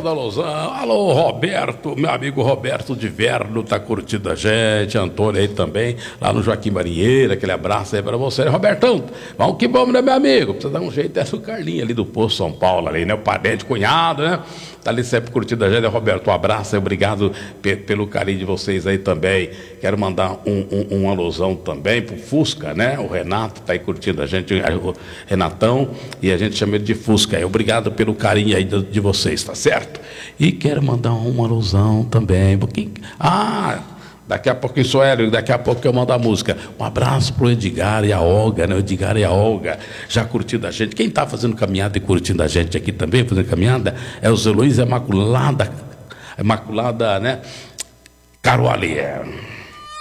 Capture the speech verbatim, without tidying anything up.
manda alusão. Alô, Roberto, meu amigo Roberto de Verno tá curtindo a gente, Antônio aí também, lá no Joaquim Marinheira, aquele abraço aí pra você. Robertão, vamos que vamos, né, meu amigo? Precisa dar um jeito, é o Carlinho ali do Poço São Paulo, ali, né, o parente, cunhado, né? Tá ali sempre curtindo a gente, né, Roberto? Um abraço, obrigado pe- pelo carinho de vocês aí também. Quero mandar um, um, uma alusão também pro Fusca, né? O Renato tá aí curtindo a gente, o Renatão, e a gente chama ele de Fusca. Obrigado pelo carinho aí de, de vocês, tá certo? E quero mandar uma alusão também. Porque... Ah, daqui a pouco isso é, daqui a pouco eu mando a música. Um abraço pro Edgar e a Olga, né? O Edgar e a Olga, já curtindo a gente. Quem tá fazendo caminhada e curtindo a gente aqui também, fazendo caminhada, é o Zé Luiz Imaculada, Imaculada, né? Caruali.